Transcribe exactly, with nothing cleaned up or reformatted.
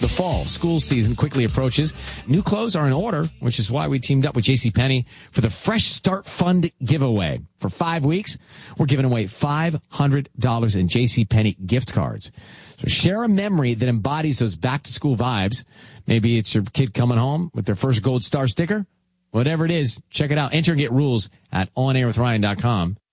The fall school season quickly approaches. New clothes are in order, which is why we teamed up with JCPenney for the Fresh Start Fund giveaway. For five weeks, we're giving away five hundred dollars in JCPenney gift cards. So share a memory that embodies those back-to-school vibes. Maybe it's your kid coming home with their first Gold Star sticker. Whatever it is, check it out. Enter and get rules at on air with ryan dot com.